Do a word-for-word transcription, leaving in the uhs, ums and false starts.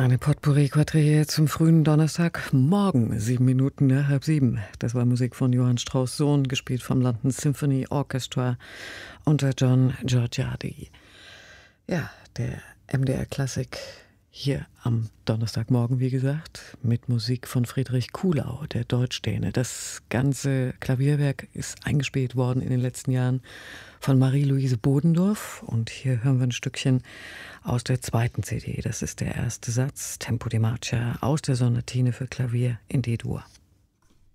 Eine Potpourri-Quadrille zum frühen Donnerstagmorgen, sieben Minuten nach halb sieben. Das war Musik von Johann Strauss Sohn, gespielt vom London Symphony Orchestra unter John Georgiadi. Ja, der M D R-Klassik hier am Donnerstagmorgen, wie gesagt, mit Musik von Friedrich Kuhlau, der Deutschdäne. Das ganze Klavierwerk ist eingespielt worden in den letzten Jahren von Marie-Louise Bodendorf. Und hier hören wir ein Stückchen aus der zweiten C D. Das ist der erste Satz, Tempo di Marcia, aus der Sonatine für Klavier in D-Dur.